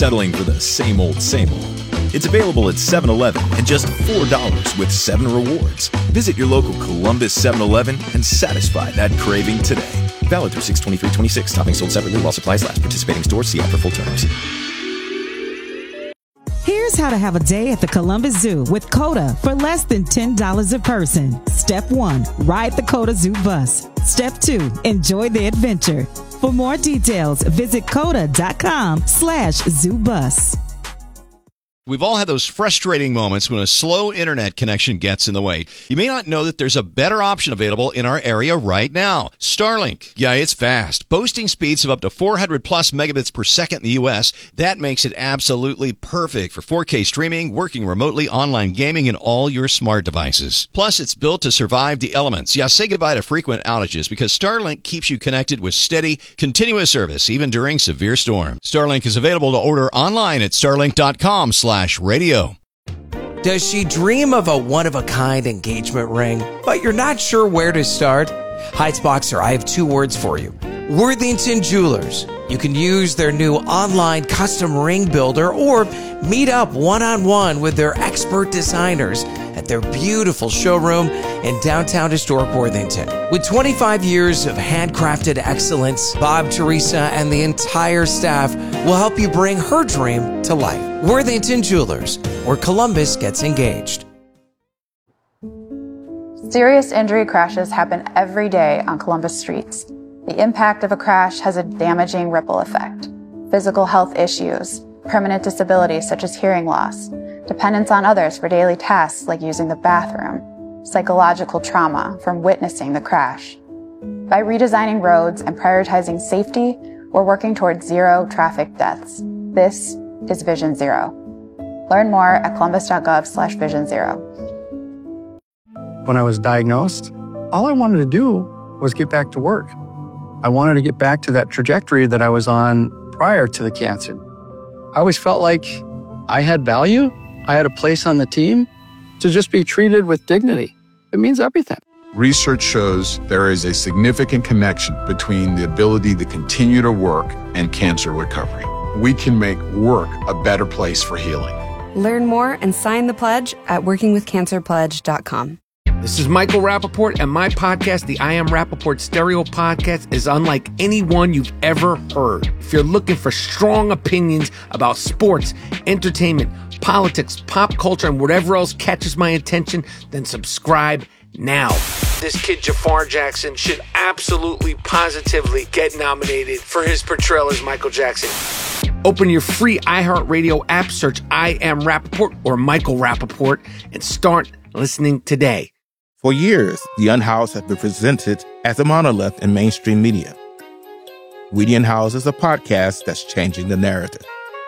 settling for the same old, same old. It's available at 7-Eleven and just $4 with 7 rewards. Visit your local Columbus 7-Eleven and satisfy that craving today. Valid through 6/23/26. Toppings sold separately while supplies last. Participating stores. See app for full terms. Here's how to have a day at the Columbus Zoo with COTA for less than $10 a person. Step 1, ride the COTA Zoo bus. Step 2, enjoy the adventure. For more details, visit COTA.com/ZooBus. We've all had those frustrating moments when a slow internet connection gets in the way. You may not know that there's a better option available in our area right now. Starlink. Yeah, it's fast. Boasting speeds of up to 400 plus megabits per second in the U.S. That makes it absolutely perfect for 4K streaming, working remotely, online gaming, and all your smart devices. Plus, it's built to survive the elements. Yeah, say goodbye to frequent outages because Starlink keeps you connected with steady, continuous service, even during severe storms. Starlink is available to order online at starlink.com/radio. Does she dream of a one-of-a-kind engagement ring, but you're not sure where to start? Heights-Boxer, I have 2 words for you. Worthington Jewelers. You can use their new online custom ring builder or meet up one-on-one with their expert designers at their beautiful showroom in downtown historic Worthington. With 25 years of handcrafted excellence, Bob, Teresa, and the entire staff will help you bring her dream to life. Worthington Jewelers, where Columbus gets engaged. Serious injury crashes happen every day on Columbus streets. The impact of a crash has a damaging ripple effect. Physical health issues, permanent disabilities such as hearing loss, dependence on others for daily tasks like using the bathroom, psychological trauma from witnessing the crash. By redesigning roads and prioritizing safety, we're working towards 0 traffic deaths. This is Vision Zero. Learn more at columbus.gov/Vision Zero. When I was diagnosed, all I wanted to do was get back to work. I wanted to get back to that trajectory that I was on prior to the cancer. I always felt like I had value. I had a place on the team to just be treated with dignity. It means everything. Research shows there is a significant connection between the ability to continue to work and cancer recovery. We can make work a better place for healing. Learn more and sign the pledge at workingwithcancerpledge.com. This is Michael Rappaport, and my podcast, the I Am Rappaport Stereo Podcast, is unlike any one you've ever heard. If you're looking for strong opinions about sports, entertainment, politics, pop culture, and whatever else catches my attention, then subscribe now. This kid Jafar Jackson should absolutely, positively get nominated for his portrayal as Michael Jackson. Open your free iHeartRadio app, search I Am Rappaport or Michael Rappaport, and start listening today. For years, The Unhoused has been presented as a monolith in mainstream media. We the Unhoused is a podcast that's changing the narrative.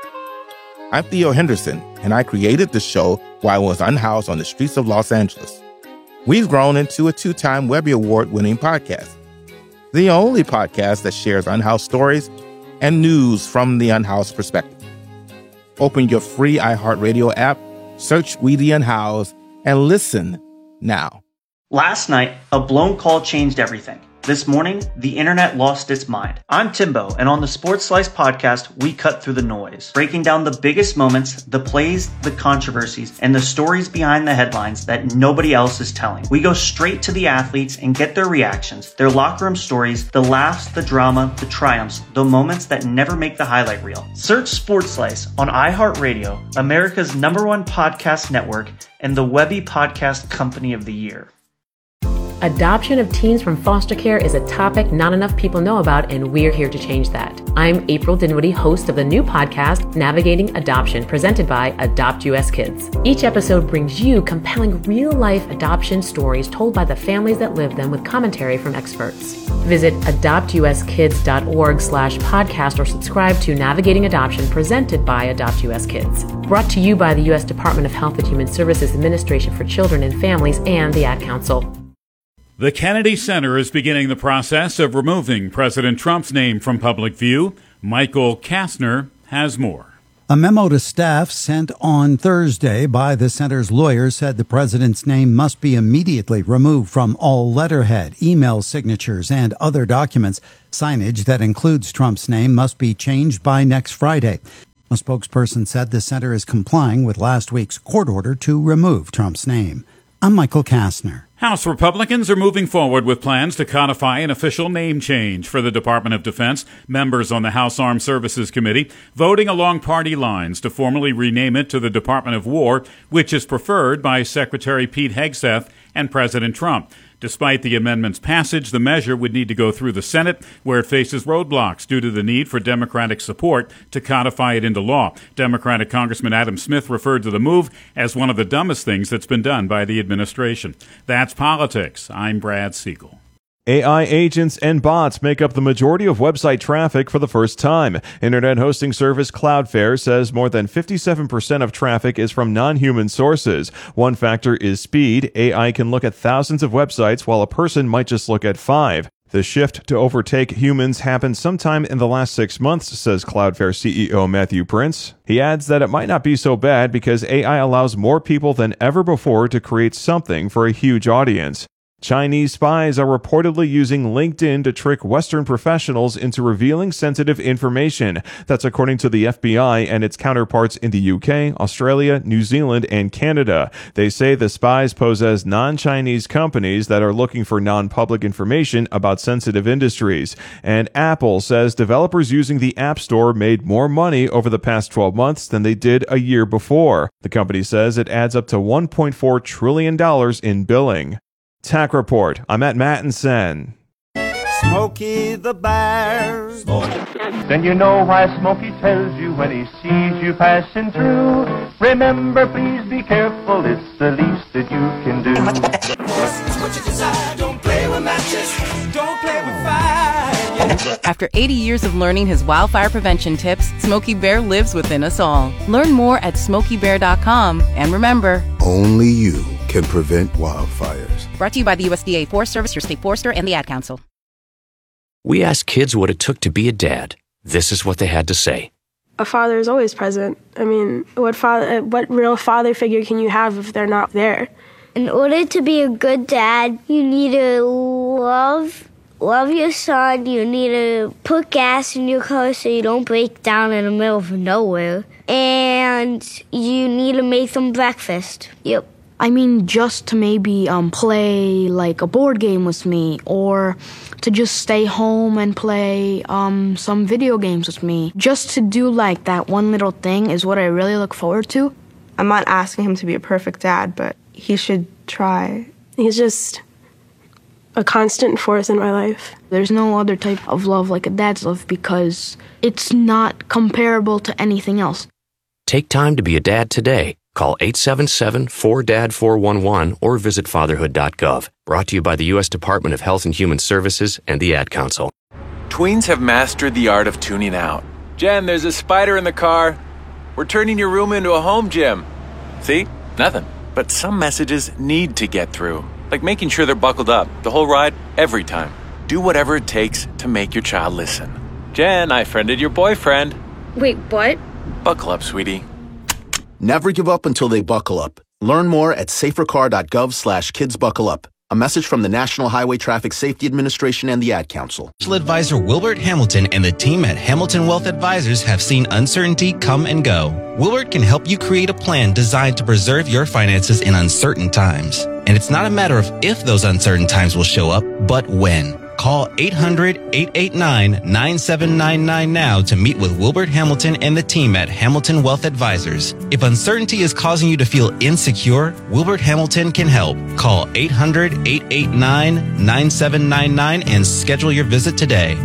I'm Theo Henderson, and I created the show while I was unhoused on the streets of Los Angeles. We've grown into a 2-time Webby Award-winning podcast, the only podcast that shares unhoused stories and news from the unhoused perspective. Open your free iHeartRadio app, search We the Unhoused, and listen now. Last night, a blown call changed everything. This morning, the internet lost its mind. I'm Timbo, and on the Sports Slice podcast, we cut through the noise, breaking down the biggest moments, the plays, the controversies, and the stories behind the headlines that nobody else is telling. We go straight to the athletes and get their reactions, their locker room stories, the laughs, the drama, the triumphs, the moments that never make the highlight reel. Search Sports Slice on iHeartRadio, America's #1 podcast network, and the Webby Podcast Company of the Year. Adoption of teens from foster care is a topic not enough people know about, and we're here to change that. I'm April Dinwiddie, host of the new podcast, Navigating Adoption, presented by Adopt US Kids. Each episode brings you compelling real-life adoption stories told by the families that live them with commentary from experts. Visit adoptuskids.org/podcast or subscribe to Navigating Adoption, presented by Adopt US Kids. Brought to you by the U.S. Department of Health and Human Services Administration for Children and Families and the Ad Council. The Kennedy Center is beginning the process of removing President Trump's name from public view. Michael Kastner has more. A memo to staff sent on Thursday by the center's lawyers said the president's name must be immediately removed from all letterhead, email signatures, and other documents. Signage that includes Trump's name must be changed by next Friday. A spokesperson said the center is complying with last week's court order to remove Trump's name. I'm Michael Kastner. House Republicans are moving forward with plans to codify an official name change for the Department of Defense. Members on the House Armed Services Committee voting along party lines to formally rename it to the Department of War, which is preferred by Secretary Pete Hegseth and President Trump. Despite the amendment's passage, the measure would need to go through the Senate, where it faces roadblocks due to the need for Democratic support to codify it into law. Democratic Congressman Adam Smith referred to the move as one of the dumbest things that's been done by the administration. That's politics. I'm Brad Siegel. AI agents and bots make up the majority of website traffic for the first time. Internet hosting service Cloudflare says more than 57% of traffic is from non-human sources. One factor is speed. AI can look at thousands of websites while a person might just look at 5. The shift to overtake humans happened sometime in the last 6 months, says Cloudflare CEO Matthew Prince. He adds that it might not be so bad because AI allows more people than ever before to create something for a huge audience. Chinese spies are reportedly using LinkedIn to trick Western professionals into revealing sensitive information. That's according to the FBI and its counterparts in the UK, Australia, New Zealand, and Canada. They say the spies pose as non-Chinese companies that are looking for non-public information about sensitive industries. And Apple says developers using the App Store made more money over the past 12 months than they did a year before. The company says it adds up to $1.4 trillion in billing. Tech Report. I'm at Mattinson. Smokey the Bear. Then you know why Smokey tells you when he sees you passing through. Remember, please be careful, it's the least that you can do. What you desire, don't play with matches, don't play with fire. After 80 years of learning his wildfire prevention tips, Smokey Bear lives within us all. Learn more at SmokeyBear.com. And remember, only you can prevent wildfires. Brought to you by the USDA Forest Service, your state forester, and the Ad Council. We asked kids what it took to be a dad. This is what they had to say. A father is always present. I mean, what real father figure can you have if they're not there? In order to be a good dad, you need to love your son. You need to put gas in your car so you don't break down in the middle of nowhere. And you need to make them breakfast. Yep. I mean, just to maybe play like a board game with me, or to just stay home and play some video games with me. Just to do like that one little thing is what I really look forward to. I'm not asking him to be a perfect dad, but he should try. He's just a constant force in my life. There's no other type of love like a dad's love because it's not comparable to anything else. Take time to be a dad today. Call 877-4DAD-411 or visit fatherhood.gov. Brought to you by the U.S. Department of Health and Human Services and the Ad Council. Tweens have mastered the art of tuning out. Jen, there's a spider in the car. We're turning your room into a home gym. See? Nothing. But some messages need to get through. Like making sure they're buckled up the whole ride, every time. Do whatever it takes to make your child listen. Jen, I friended your boyfriend. Wait, what? Buckle up, sweetie. Never give up until they buckle up. Learn more at safercar.gov/kidsbuckleup. A message from the National Highway Traffic Safety Administration and the Ad Council. Advisor Wilbert Hamilton and the team at Hamilton Wealth Advisors have seen uncertainty come and go. Wilbert can help you create a plan designed to preserve your finances in uncertain times. And it's not a matter of if those uncertain times will show up, but when. Call 800-889-9799 now to meet with Wilbert Hamilton and the team at Hamilton Wealth Advisors. If uncertainty is causing you to feel insecure, Wilbert Hamilton can help. Call 800-889-9799 and schedule your visit today.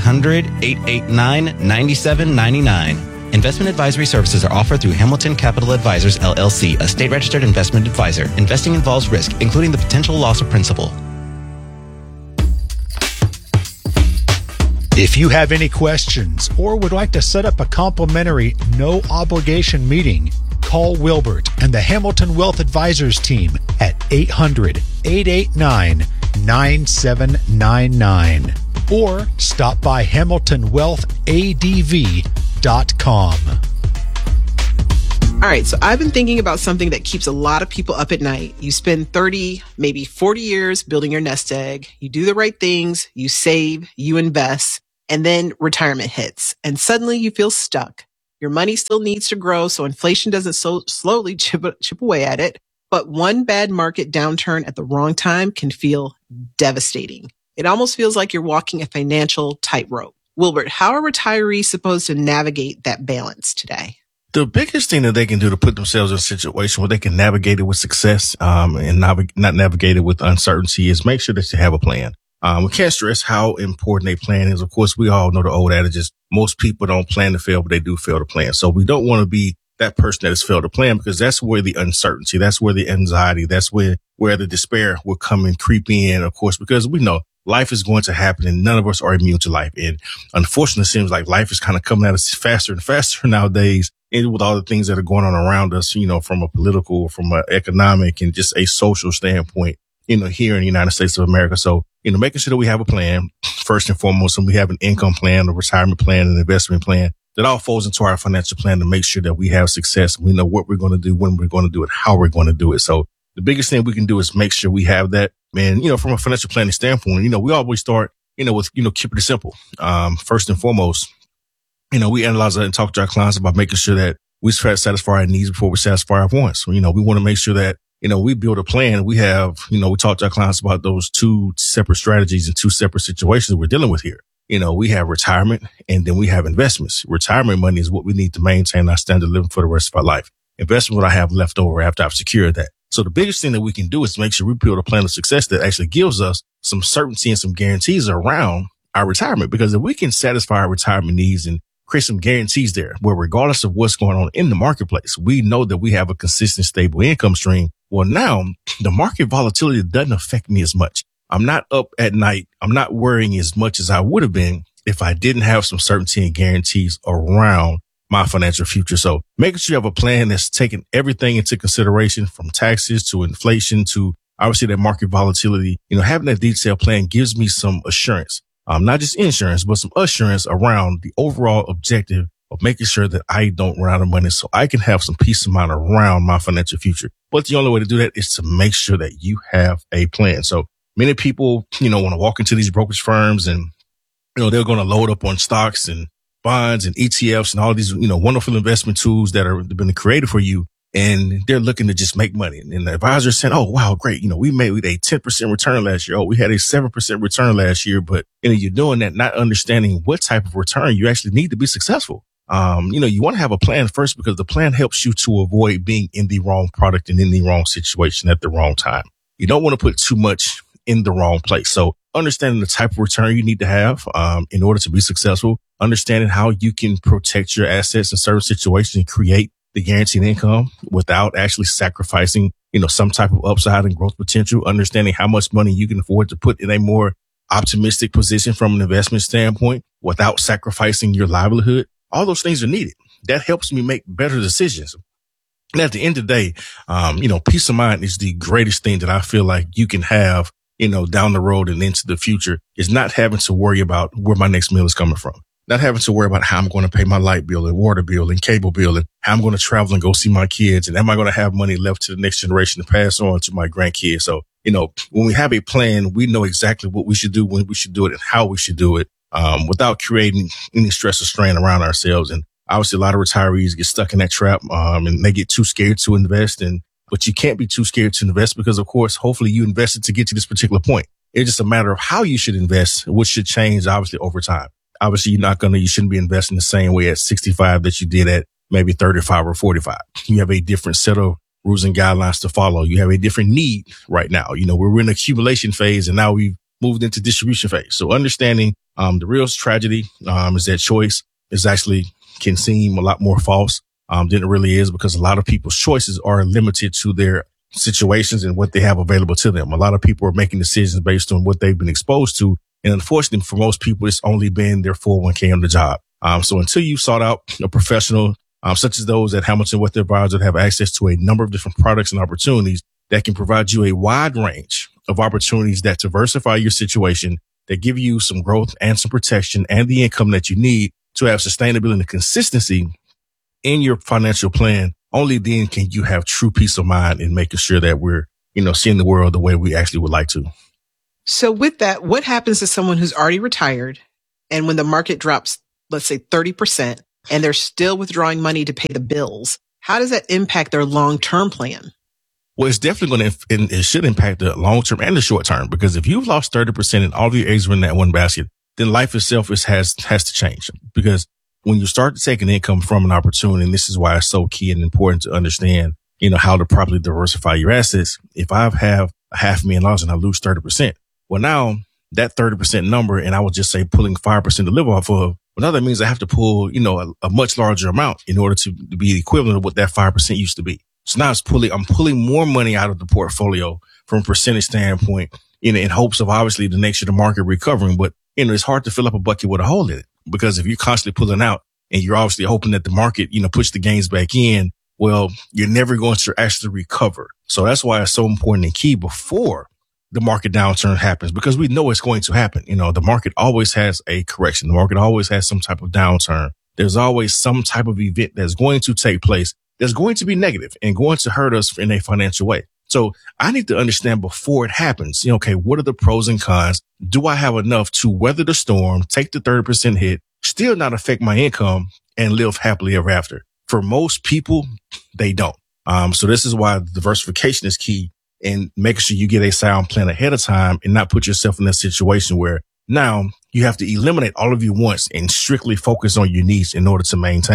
800-889-9799. Investment advisory services are offered through Hamilton Capital Advisors, LLC, a state-registered investment advisor. Investing involves risk, including the potential loss of principal. If you have any questions or would like to set up a complimentary, no-obligation meeting, call Wilbert and the Hamilton Wealth Advisors team at 800-889-9799 or stop by HamiltonWealthADV.com. All right, so I've been thinking about something that keeps a lot of people up at night. You spend 30, maybe 40 years building your nest egg. You do the right things, you save, you invest, and then retirement hits, and suddenly you feel stuck. Your money still needs to grow so inflation doesn't so slowly chip away at it. But one bad market downturn at the wrong time can feel devastating. It almost feels like you're walking a financial tightrope. Wilbert, how are retirees supposed to navigate that balance today? The biggest thing that they can do to put themselves in a situation where they can navigate it with success, and not navigate it with uncertainty is make sure that you have a plan. We can't stress how important a plan is. Of course, we all know the old adage is most people don't plan to fail, but they do fail to plan. So we don't want to be that person that has failed to plan, because that's where the uncertainty, that's where the anxiety, that's where the despair will come and creep in, of course, because we know life is going to happen and none of us are immune to life. And unfortunately, it seems like life is kind of coming at us faster and faster nowadays, and with all the things that are going on around us, from a political, from an economic, and just a social standpoint, here in the United States of America. So, making sure that we have a plan first and foremost, and we have an income plan, a retirement plan, an investment plan that all falls into our financial plan to make sure that we have success. We know what we're going to do, when we're going to do it, how we're going to do it. So the biggest thing we can do is make sure we have that. And, from a financial planning standpoint, we always start, with, keeping it simple. First and foremost, we analyze and talk to our clients about making sure that we satisfy our needs before we satisfy our wants. We want to make sure that, we build a plan. We have, we talk to our clients about those two separate strategies and two separate situations that we're dealing with here. We have retirement and then we have investments. Retirement money is what we need to maintain our standard of living for the rest of our life. Investment, what I have left over after I've secured that. So the biggest thing that we can do is make sure we build a plan of success that actually gives us some certainty and some guarantees around our retirement. Because if we can satisfy our retirement needs and create some guarantees there, where regardless of what's going on in the marketplace, we know that we have a consistent, stable income stream. Well, now the market volatility doesn't affect me as much. I'm not up at night. I'm not worrying as much as I would have been if I didn't have some certainty and guarantees around my financial future. So making sure you have a plan that's taking everything into consideration, from taxes to inflation to obviously that market volatility, having that detailed plan gives me some assurance, not just insurance, but some assurance around the overall objective of making sure that I don't run out of money, so I can have some peace of mind around my financial future. But the only way to do that is to make sure that you have a plan. So many people, want to walk into these brokerage firms and, they're going to load up on stocks and bonds and ETFs and all these, wonderful investment tools that have been created for you. And they're looking to just make money. And the advisor said, oh, wow, great. We made a 10% return last year. Oh, we had a 7% return last year. But, you're doing that, not understanding what type of return you actually need to be successful. You want to have a plan first, because the plan helps you to avoid being in the wrong product and in the wrong situation at the wrong time. You don't want to put too much in the wrong place. So understanding the type of return you need to have, in order to be successful, understanding how you can protect your assets in certain situations and create the guaranteed income without actually sacrificing, some type of upside and growth potential, understanding how much money you can afford to put in a more optimistic position from an investment standpoint without sacrificing your livelihood. All those things are needed. That helps me make better decisions. And at the end of the day, peace of mind is the greatest thing that I feel like you can have, down the road and into the future, is not having to worry about where my next meal is coming from. Not having to worry about how I'm going to pay my light bill and water bill and cable bill and how I'm going to travel and go see my kids. And am I going to have money left to the next generation to pass on to my grandkids? So, when we have a plan, we know exactly what we should do, when we should do it, and how we should do it, without creating any stress or strain around ourselves. And obviously a lot of retirees get stuck in that trap, and they get too scared to invest. But you can't be too scared to invest, because of course, hopefully you invested to get to this particular point. It's just a matter of how you should invest, which should change obviously over time. Obviously, you shouldn't be investing the same way at 65 that you did at maybe 35 or 45. You have a different set of rules and guidelines to follow. You have a different need right now. We're in accumulation phase, and now we've moved into distribution phase. So understanding, the real tragedy, is that choice is actually can seem a lot more false, than it really is, because a lot of people's choices are limited to their situations and what they have available to them. A lot of people are making decisions based on what they've been exposed to. And unfortunately, for most people, it's only been their 401k on the job. So until you've sought out a professional, such as those at Hamilton Wealth Advisors that have access to a number of different products and opportunities that can provide you a wide range of opportunities that diversify your situation, that give you some growth and some protection and the income that you need to have sustainability and consistency in your financial plan, only then can you have true peace of mind in making sure that we're, seeing the world the way we actually would like to. So with that, what happens to someone who's already retired, and when the market drops, let's say 30%, and they're still withdrawing money to pay the bills. How does that impact their long-term plan? Well, it's definitely going to, it should impact the long term and the short term, because if you've lost 30% and all of your eggs are in that one basket, then life itself has to change. Because when you start to take an income from an opportunity, and this is why it's so key and important to understand, how to properly diversify your assets. If I have $500,000 and I lose 30%, well, now that 30% number, and I would just say pulling 5% to live off of, well, now that means I have to pull, a much larger amount in order to be the equivalent of what that 5% used to be. So now I'm pulling more money out of the portfolio from a percentage standpoint, in hopes of obviously the next year the market recovering. But, it's hard to fill up a bucket with a hole in it, because if you're constantly pulling out and you're obviously hoping that the market, puts the gains back in, well, you're never going to actually recover. So that's why it's so important and key before the market downturn happens, because we know it's going to happen. The market always has a correction. The market always has some type of downturn. There's always some type of event that's going to take place that's going to be negative and going to hurt us in a financial way. So I need to understand before it happens, okay, what are the pros and cons? Do I have enough to weather the storm, take the 30% hit, still not affect my income, and live happily ever after? For most people, they don't. So this is why diversification is key, and making sure you get a sound plan ahead of time and not put yourself in a situation where now you have to eliminate all of your wants and strictly focus on your needs in order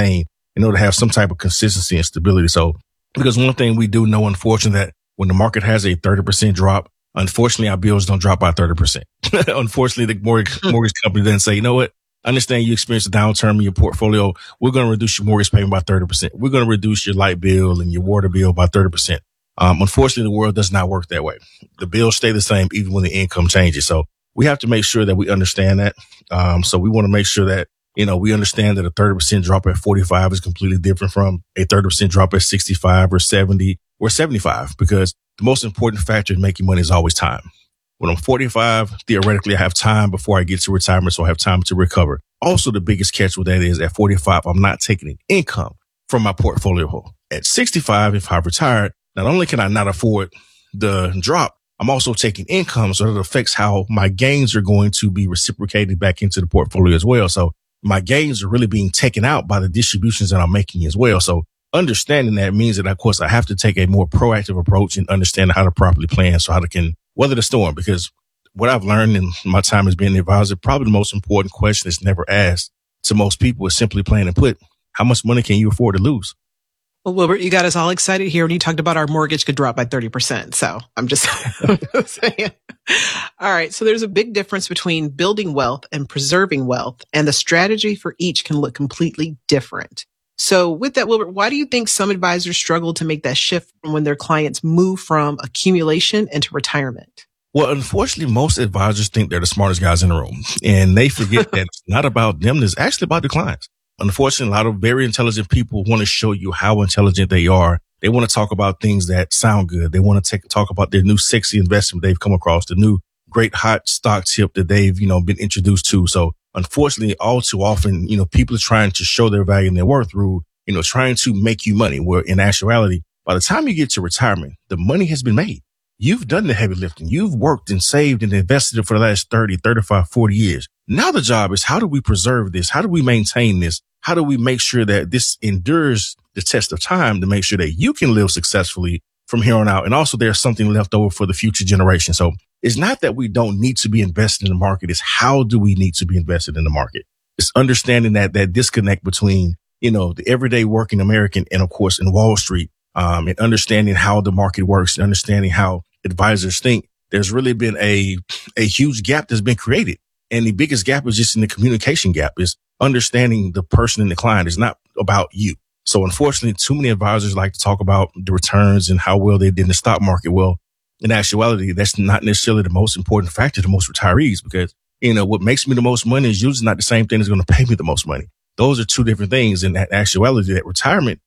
to have some type of consistency and stability. So, because one thing we do know, unfortunately, that when the market has a 30% drop, unfortunately, our bills don't drop by 30%. Unfortunately, the mortgage company then say, you know what? I understand you experienced a downturn in your portfolio. We're going to reduce your mortgage payment by 30%. We're going to reduce your light bill and your water bill by 30%. Unfortunately, the world does not work that way. The bills stay the same even when the income changes. So we have to make sure that we understand that. So we want to make sure that, we understand that a 30% drop at 45 is completely different from a 30% drop at 65 or 70 or 75, because the most important factor in making money is always time. When I'm 45, theoretically, I have time before I get to retirement, so I have time to recover. Also, the biggest catch with that is at 45, I'm not taking an income from my portfolio. At 65, if I've retired, not only can I not afford the drop, I'm also taking income, so that affects how my gains are going to be reciprocated back into the portfolio as well. So my gains are really being taken out by the distributions that I'm making as well. So understanding that means that, of course, I have to take a more proactive approach and understand how to properly plan so how to can weather the storm. Because what I've learned in my time as being an advisor, probably the most important question that's never asked to most people is simply plain and put, how much money can you afford to lose? Well, Wilbert, you got us all excited here when you talked about our mortgage could drop by 30%. So I'm just saying. All right. So there's a big difference between building wealth and preserving wealth, and the strategy for each can look completely different. So with that, Wilbert, why do you think some advisors struggle to make that shift when their clients move from accumulation into retirement? Well, unfortunately, most advisors think they're the smartest guys in the room, and they forget that it's not about them. It's actually about the clients. Unfortunately, a lot of very intelligent people want to show you how intelligent they are. They want to talk about things that sound good. They want to talk about their new sexy investment they've come across, the new great hot stock tip that they've, been introduced to. So unfortunately, all too often, people are trying to show their value and their worth through, trying to make you money, where in actuality, by the time you get to retirement, the money has been made. You've done the heavy lifting. You've worked and saved and invested it for the last 30, 35, 40 years. Now the job is, how do we preserve this? How do we maintain this? How do we make sure that this endures the test of time to make sure that you can live successfully from here on out? And also there's something left over for the future generation. So it's not that we don't need to be invested in the market. It's how do we need to be invested in the market? It's understanding that disconnect between, the everyday working American and, of course, in Wall Street, and understanding how the market works and understanding how advisors think. There's really been a huge gap that's been created. And the biggest gap is just in the communication gap, is understanding the person and the client. Is not about you. So unfortunately, too many advisors like to talk about the returns and how well they did in the stock market. Well, in actuality, that's not necessarily the most important factor to most retirees, because, what makes me the most money is usually not the same thing that's going to pay me the most money. Those are two different things. In that actuality, that retirement,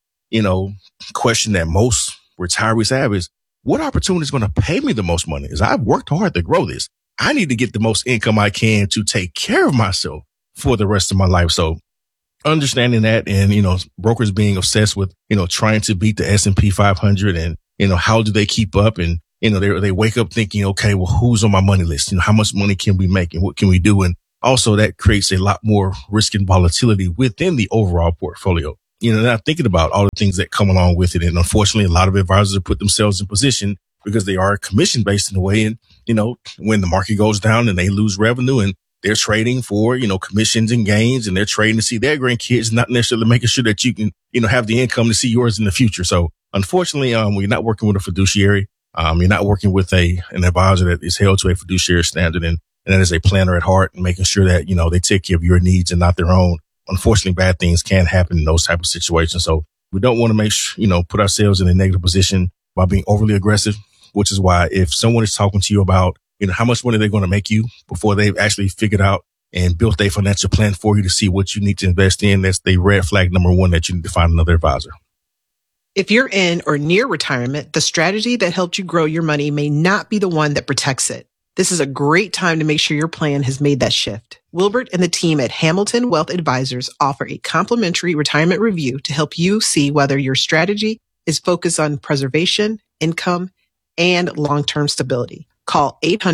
question that most retirees have is, what opportunity is going to pay me the most money? Is I've worked hard to grow this. I need to get the most income I can to take care of myself for the rest of my life. So understanding that, and, brokers being obsessed with, trying to beat the S&P 500 and, how do they keep up? And, they wake up thinking, okay, well, who's on my money list? How much money can we make and what can we do? And also that creates a lot more risk and volatility within the overall portfolio. Not thinking about all the things that come along with it. And unfortunately, a lot of advisors have put themselves in position because they are commission based in a way. And, when the market goes down and they lose revenue and they're trading for, commissions and gains, and they're trading to see their grandkids, not necessarily making sure that you can, have the income to see yours in the future. So unfortunately, we're not working with a fiduciary. You're not working with an advisor that is held to a fiduciary standard. And that is a planner at heart, and making sure that, they take care of your needs and not their own. Unfortunately, bad things can happen in those type of situations. So we don't want to put ourselves in a negative position by being overly aggressive, which is why if someone is talking to you about, how much money they're going to make you before they've actually figured out and built a financial plan for you to see what you need to invest in, that's the red flag number one that you need to find another advisor. If you're in or near retirement, the strategy that helped you grow your money may not be the one that protects it. This is a great time to make sure your plan has made that shift. Wilbert and the team at Hamilton Wealth Advisors offer a complimentary retirement review to help you see whether your strategy is focused on preservation, income, and long-term stability. Call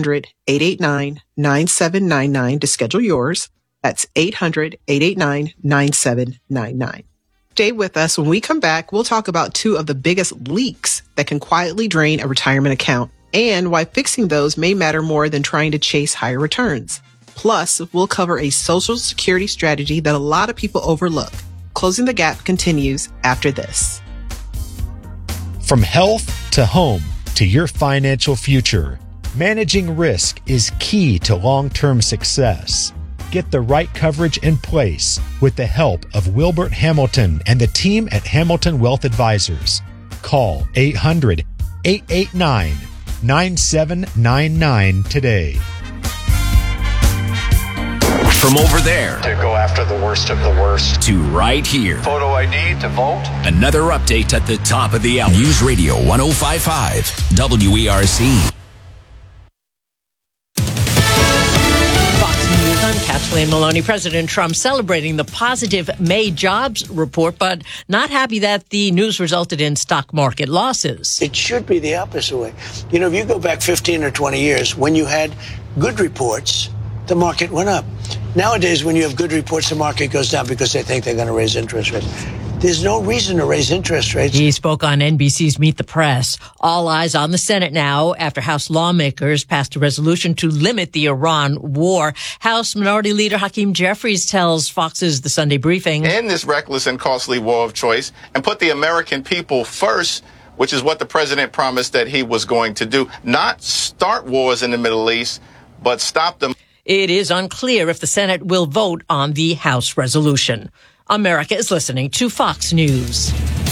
800-889-9799 to schedule yours. That's 800-889-9799. Stay with us. When we come back, we'll talk about two of the biggest leaks that can quietly drain a retirement account and why fixing those may matter more than trying to chase higher returns. Plus, we'll cover a Social Security strategy that a lot of people overlook. Closing the Gap continues after this. From health to home to your financial future, managing risk is key to long-term success. Get the right coverage in place with the help of Wilbert Hamilton and the team at Hamilton Wealth Advisors. Call 800-889-9799 today. From over there to go after the worst of the worst to right here. Photo ID to vote. Another update at the top of the hour. News Radio 105.5 WERC. I'm Kathleen Maloney. President Trump celebrating the positive May jobs report, but not happy that the news resulted in stock market losses. It should be the opposite way. If you go back 15 or 20 years, when you had good reports, the market went up. Nowadays, when you have good reports, the market goes down because they think they're going to raise interest rates. There's no reason to raise interest rates. He spoke on NBC's Meet the Press. All eyes on the Senate now after House lawmakers passed a resolution to limit the Iran war. House Minority Leader Hakeem Jeffries tells Fox's The Sunday Briefing. End this reckless and costly war of choice and put the American people first, which is what the president promised that he was going to do. Not start wars in the Middle East, but stop them. It is unclear if the Senate will vote on the House resolution. America is listening to Fox News.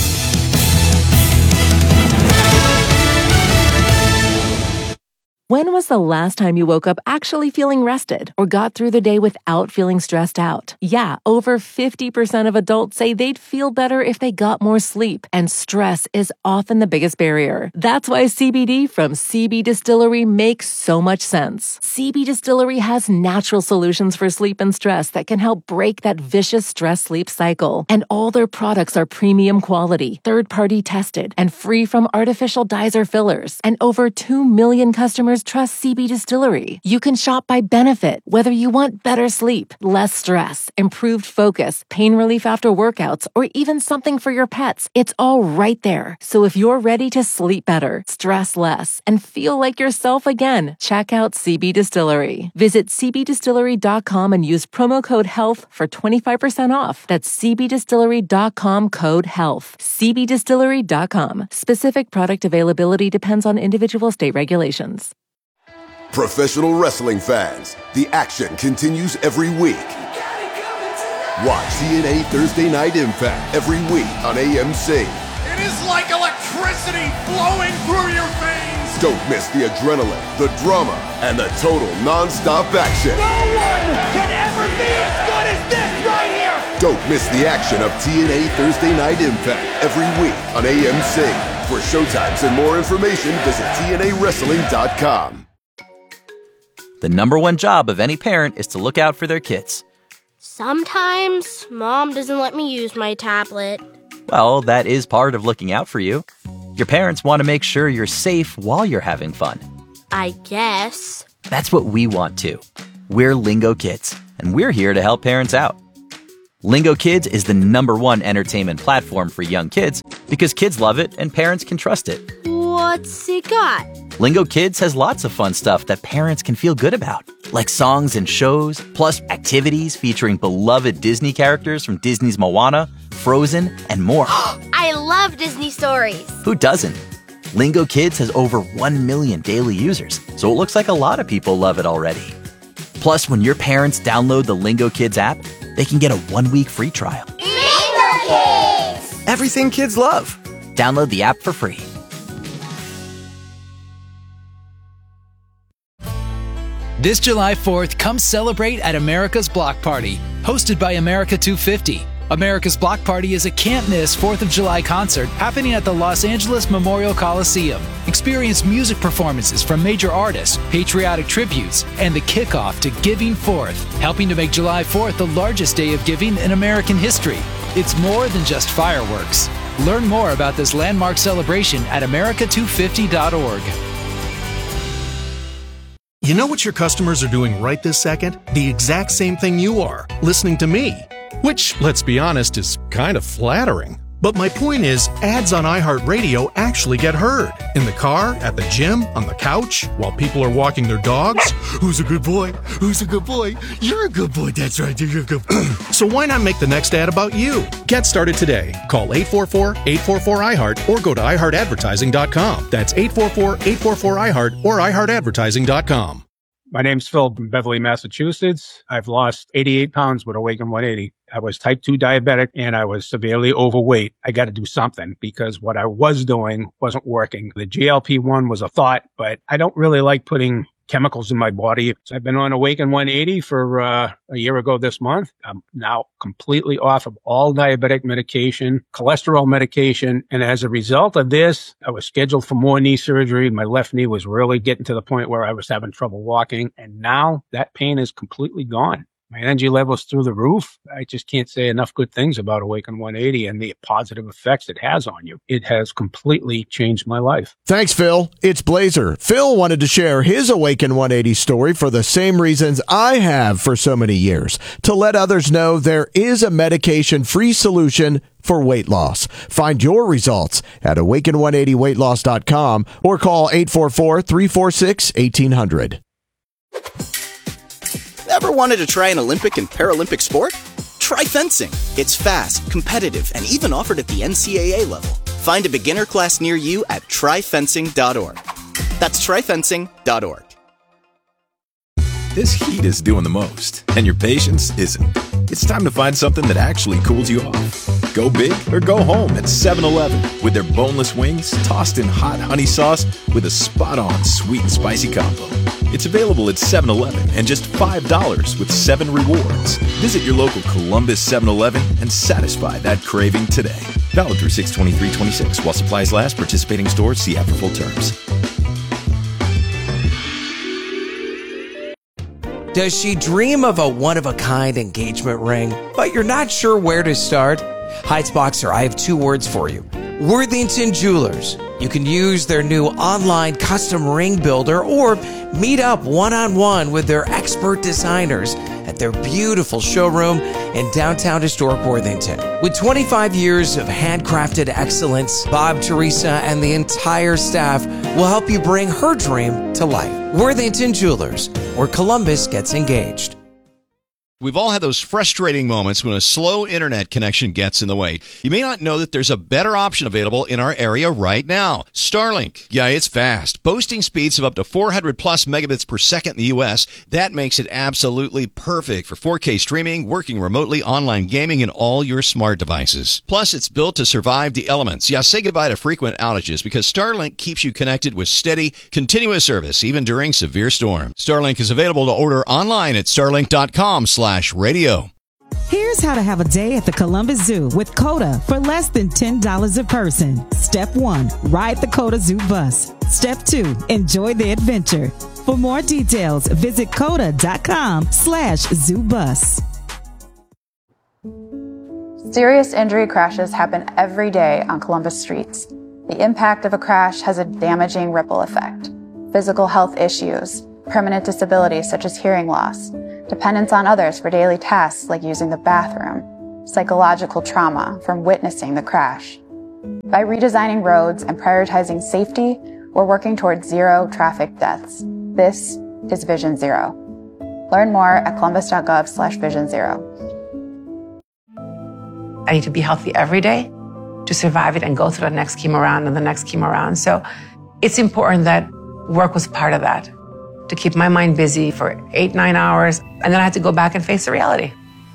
When was the last time you woke up actually feeling rested or got through the day without feeling stressed out? Yeah, over 50% of adults say they'd feel better if they got more sleep, and stress is often the biggest barrier. That's why CBD from CB Distillery makes so much sense. CB Distillery has natural solutions for sleep and stress that can help break that vicious stress-sleep cycle. And all their products are premium quality, third-party tested, and free from artificial dyes or fillers. And over 2 million customers trust CB Distillery. You can shop by benefit, whether you want better sleep, less stress, improved focus, pain relief after workouts, or even something for your pets. It's all right there. So if you're ready to sleep better, stress less, and feel like yourself again, check out CB Distillery. Visit cbdistillery.com and use promo code HEALTH for 25% off. That's cbdistillery.com code HEALTH. cbdistillery.com. Specific product availability depends on individual state regulations. Professional wrestling fans, the action continues every week. Watch TNA Thursday Night Impact every week on AMC. It is like electricity flowing through your veins. Don't miss the adrenaline, the drama, and the total non-stop action. No one can ever be as good as this right here. Don't miss the action of TNA Thursday Night Impact every week on AMC. For showtimes and more information, visit TNAWrestling.com. The number one job of any parent is to look out for their kids. Sometimes Mom doesn't let me use my tablet. Well, that is part of looking out for you. Your parents want to make sure you're safe while you're having fun. I guess. That's what we want too. We're Lingo Kids. and we're here to help parents out. Lingo Kids is the #1 entertainment platform for young kids because kids love it and parents can trust it. What's it got? Lingo Kids has lots of fun stuff that parents can feel good about, like songs and shows, plus activities featuring beloved Disney characters from Disney's Moana, Frozen, and more. I love Disney stories. Who doesn't? Lingo Kids has over 1 million daily users, so it looks like a lot of people love it already. Plus, when your parents download the Lingo Kids app, they can get a 1-week free trial. Lingo Kids! Everything kids love. Download the app for free. This July 4th, come celebrate at America's Block Party, hosted by America 250. America's Block Party is a can't-miss 4th of July concert happening at the Los Angeles Memorial Coliseum. Experience music performances from major artists, patriotic tributes, and the kickoff to Giving Forth, helping to make July 4th the largest day of giving in American history. It's more than just fireworks. Learn more about this landmark celebration at america250.org. You know what your customers are doing right this second? The exact same thing you are, listening to me. Which, let's be honest, is kind of flattering. But my point is, ads on iHeartRadio actually get heard. In the car, at the gym, on the couch, while people are walking their dogs. Who's a good boy? Who's a good boy? You're a good boy, that's right, you're a good boy. So why not make the next ad about you? Get started today. Call 844-844-iHeart or go to iHeartAdvertising.com. That's 844-844-iHeart or iHeartAdvertising.com. My name's Phil from Beverly, Massachusetts. I've lost 88 pounds with Awaken 180. I was type 2 diabetic and I was severely overweight. I got to do something because what I was doing wasn't working. The GLP-1 was a thought, but I don't really like putting chemicals in my body. So I've been on Awaken 180 for a year ago this month. I'm now completely off of all diabetic medication, cholesterol medication. And as a result of this, I was scheduled for more knee surgery. My left knee was really getting to the point where I was having trouble walking. And now that pain is completely gone. My energy level's through the roof. I just can't say enough good things about Awaken 180 and the positive effects it has on you. It has completely changed my life. Thanks, Phil. It's Blazer. Phil wanted to share his Awaken 180 story for the same reasons I have for so many years, to let others know there is a medication-free solution for weight loss. Find your results at awaken180weightloss.com or call 844-346-1800. Ever wanted to try an Olympic and Paralympic sport? Try fencing. It's fast, competitive, and even offered at the NCAA level. Find a beginner class near you at tryfencing.org. That's tryfencing.org. This heat is doing the most, and your patience isn't. It's time to find something that actually cools you off. Go big or go home at 7-Eleven with their boneless wings tossed in hot honey sauce with a spot-on sweet and spicy combo. It's available at 7-Eleven and just $5 with 7 rewards. Visit your local Columbus 7-Eleven and satisfy that craving today. Valid through 6/23/26 while supplies last. Participating stores, see app for full terms. Does she dream of a one-of-a-kind engagement ring, but you're not sure where to start? Heights-Boxer, I have 2 words for you. Worthington Jewelers. You can use their new online custom ring builder or meet up one-on-one with their expert designers at their beautiful showroom in downtown historic Worthington. With 25 years of handcrafted excellence, Bob, Teresa, and the entire staff will help you bring her dream to life. Worthington Jewelers, where Columbus gets engaged. We've all had those frustrating moments when a slow internet connection gets in the way. You may not know that there's a better option available in our area right now. Starlink. Yeah, it's fast. Boasting speeds of up to 400 plus megabits per second in the U.S. That makes it absolutely perfect for 4K streaming, working remotely, online gaming, and all your smart devices. Plus, it's built to survive the elements. Yeah, say goodbye to frequent outages because Starlink keeps you connected with steady, continuous service, even during severe storms. Starlink is available to order online at starlink.com/radio. Here's how to have a day at the Columbus Zoo with COTA for less than $10 a person. Step 1, ride the COTA Zoo bus. Step 2, enjoy the adventure. For more details, visit COTA.com/zoobus. Serious injury crashes happen every day on Columbus streets. The impact of a crash has a damaging ripple effect. Physical health issues, permanent disabilities such as hearing loss, dependence on others for daily tasks like using the bathroom, psychological trauma from witnessing the crash. By redesigning roads and prioritizing safety, we're working towards zero traffic deaths. This is Vision Zero. Learn more at columbus.gov/Vision Zero. I need to be healthy every day to survive it and go through the next chemo round and the next chemo round. So it's important that work was part of that, to keep my mind busy for 8-9 hours. And then I had to go back and face the reality.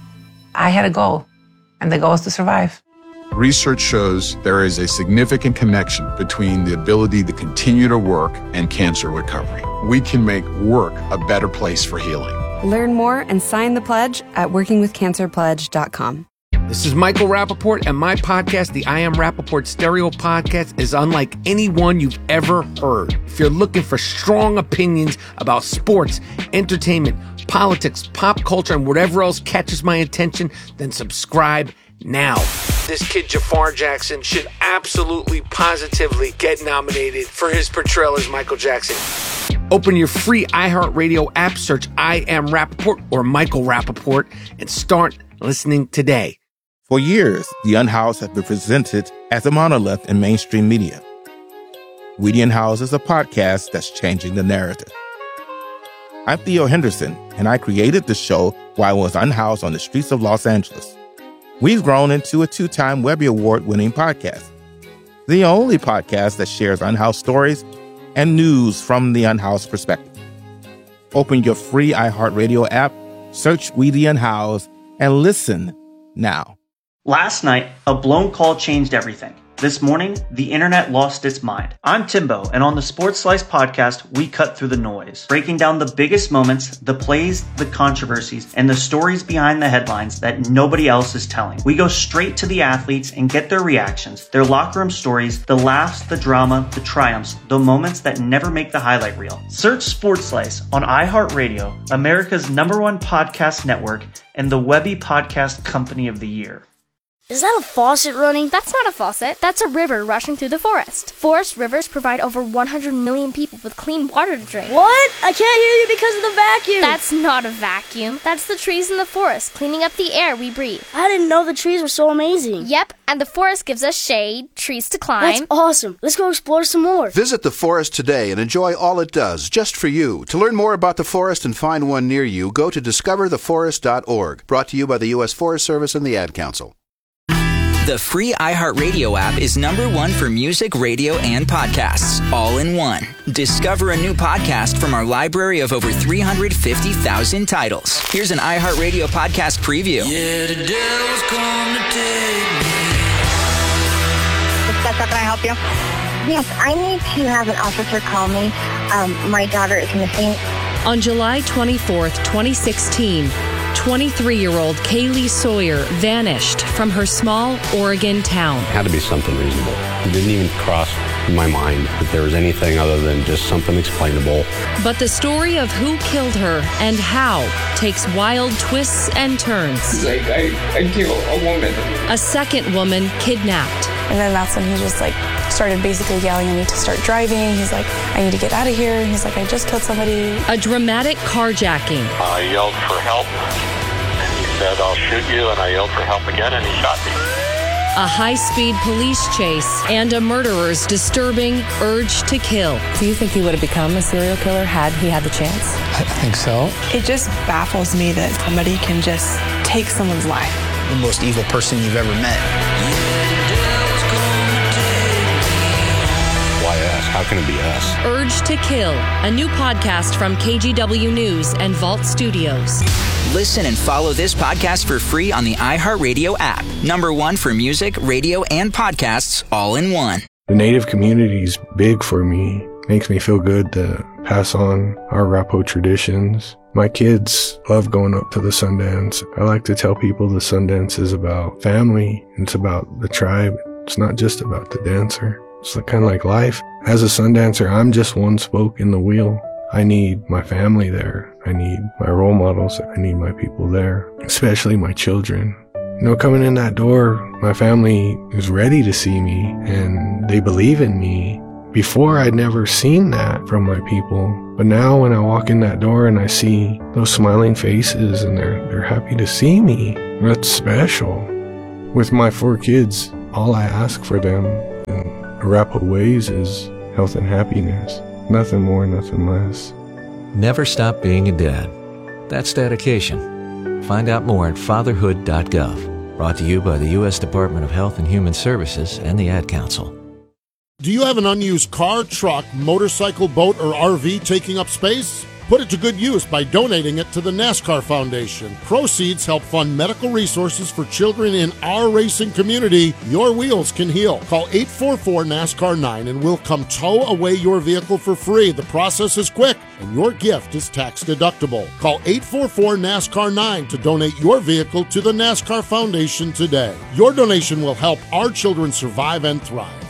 I had a goal, and the goal is to survive. Research shows there is a significant connection between the ability to continue to work and cancer recovery. We can make work a better place for healing. Learn more and sign the pledge at workingwithcancerpledge.com. This is Michael Rappaport, and my podcast, the I Am Rappaport Stereo Podcast, is unlike any one you've ever heard. If you're looking for strong opinions about sports, entertainment, politics, pop culture, and whatever else catches my attention, then subscribe now. This kid Jafar Jackson should absolutely, positively get nominated for his portrayal as Michael Jackson. Open your free iHeartRadio app, search I Am Rappaport or Michael Rappaport, and start listening today. For years, The Unhoused have been presented as a monolith in mainstream media. We The Unhoused is a podcast that's changing the narrative. I'm Theo Henderson, and I created the show while I was unhoused on the streets of Los Angeles. We've grown into a 2-time Webby Award-winning podcast, the only podcast that shares unhoused stories and news from the unhoused perspective. Open your free iHeartRadio app, search We The Unhoused, and listen now. Last night, a blown call changed everything. This morning, the internet lost its mind. I'm Timbo, and on the Sports Slice podcast, we cut through the noise, breaking down the biggest moments, the plays, the controversies, and the stories behind the headlines that nobody else is telling. We go straight to the athletes and get their reactions, their locker room stories, the laughs, the drama, the triumphs, the moments that never make the highlight reel. Search Sports Slice on iHeartRadio, America's #1 podcast network, and the Webby Podcast Company of the Year. Is that a faucet running? That's not a faucet. That's a river rushing through the forest. Forest rivers provide over 100 million people with clean water to drink. What? I can't hear you because of the vacuum. That's not a vacuum. That's the trees in the forest, cleaning up the air we breathe. I didn't know the trees were so amazing. Yep, and the forest gives us shade, trees to climb. That's awesome. Let's go explore some more. Visit the forest today and enjoy all it does, just for you. To learn more about the forest and find one near you, go to discovertheforest.org. Brought to you by the U.S. Forest Service and the Ad Council. The free iHeartRadio app is #1 for music, radio, and podcasts, all in one. Discover a new podcast from our library of over 350,000 titles. Here's an iHeartRadio podcast preview. Yeah, the devil's come to take me. Can I help you? Yes, I need to have an officer call me. My daughter is missing. On July 24th, 2016, 23-year-old Kaylee Sawyer vanished from her small Oregon town. It had to be something reasonable. It didn't even cross my mind that there was anything other than just something explainable. But the story of who killed her and how takes wild twists and turns. Like, I killed a woman. A second woman kidnapped. And then that's when he just started basically yelling at me to start driving. He's like, I need to get out of here. And he's like, I just killed somebody. A dramatic carjacking. I yelled for help. And he said, I'll shoot you. And I yelled for help again, and he shot me. A high-speed police chase and a murderer's disturbing urge to kill. Do you think he would have become a serial killer had he had the chance? I think so. It just baffles me that somebody can just take someone's life. The most evil person you've ever met. Why us? How can it be us? Urge to Kill, a new podcast from KGW News and Vault Studios. Listen and follow this podcast for free on the iHeartRadio app. #1 for music, radio, and podcasts, all in one. The Native community is big for me. Makes me feel good to pass on our Rapo traditions. My kids love going up to the Sundance. I like to tell people the Sundance is about family. It's about the tribe. It's not just about the dancer. It's kind of like life. As a Sundancer, I'm just one spoke in the wheel. I need my family there. I need my role models. I need my people there, especially my children. Coming in that door, my family is ready to see me and they believe in me. Before, I'd never seen that from my people. But now when I walk in that door and I see those smiling faces and they're happy to see me, that's special. With my 4 kids, all I ask for them in Arapahoe ways is health and happiness. Nothing more, nothing less. Never stop being a dad. That's dedication. Find out more at fatherhood.gov. Brought to you by the U.S. Department of Health and Human Services and the Ad Council. Do you have an unused car, truck, motorcycle, boat, or RV taking up space? Put it to good use by donating it to the NASCAR Foundation. Proceeds help fund medical resources for children in our racing community. Your wheels can heal. Call 844-NASCAR-9 and we'll come tow away your vehicle for free. The process is quick and your gift is tax deductible. Call 844-NASCAR-9 to donate your vehicle to the NASCAR Foundation today. Your donation will help our children survive and thrive.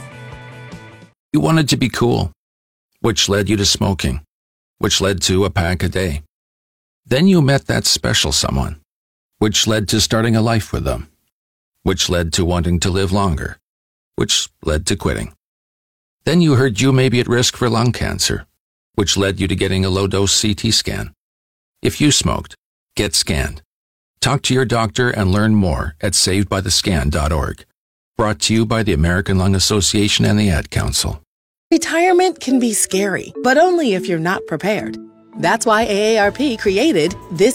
You wanted to be cool, which led you to smoking, which led to a pack a day. Then you met that special someone, which led to starting a life with them, which led to wanting to live longer, which led to quitting. Then you heard you may be at risk for lung cancer, which led you to getting a low-dose CT scan. If you smoked, get scanned. Talk to your doctor and learn more at savedbythescan.org. Brought to you by the American Lung Association and the Ad Council. Retirement can be scary, but only if you're not prepared. That's why AARP created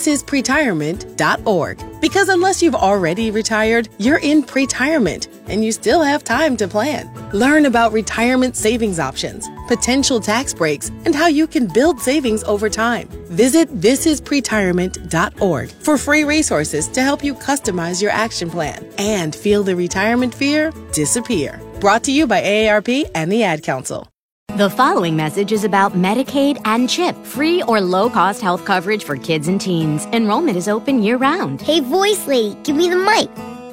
thisispretirement.org. Because unless you've already retired, you're in pretirement, and you still have time to plan. Learn about retirement savings options, potential tax breaks, and how you can build savings over time. Visit thisispretirement.org for free resources to help you customize your action plan and feel the retirement fear disappear. Brought to you by AARP and the Ad Council. The following message is about Medicaid and CHIP, free or low-cost health coverage for kids and teens. Enrollment is open year-round. Hey, voice lady, give me the mic.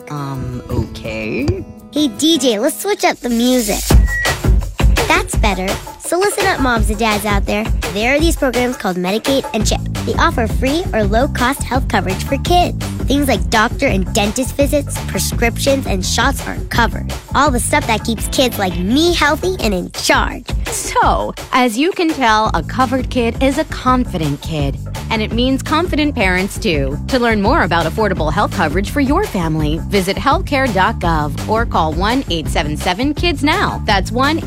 Okay. Hey, DJ, let's switch up the music. That's better. So listen up, moms and dads out there. There are these programs called Medicaid and CHIP. They offer free or low-cost health coverage for kids. Things like doctor and dentist visits, prescriptions, and shots are covered. All the stuff that keeps kids like me healthy and in charge. So, as you can tell, a covered kid is a confident kid. And it means confident parents, too. To learn more about affordable health coverage for your family, visit healthcare.gov or call 1-877-KIDS-NOW. That's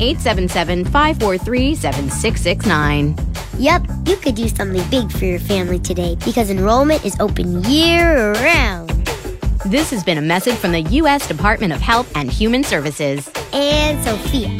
1-877-543-7669. Yep, you could do something big for your family today because enrollment is open year-round. This has been a message from the U.S. Department of Health and Human Services. And Sophia.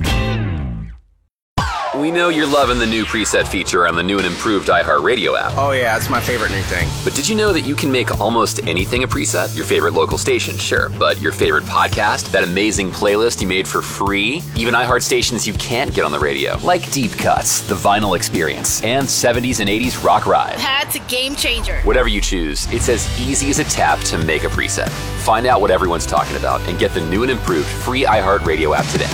We know you're loving the new preset feature on the new and improved iHeartRadio app. Oh yeah, it's my favorite new thing. But did you know that you can make almost anything a preset? Your favorite local station, sure. But your favorite podcast, that amazing playlist you made for free, even iHeart stations you can't get on the radio, like Deep Cuts, The Vinyl Experience, and 70s and 80s Rock Ride. That's a game changer. Whatever you choose, it's as easy as a tap to make a preset. Find out what everyone's talking about and get the new and improved free iHeartRadio app today.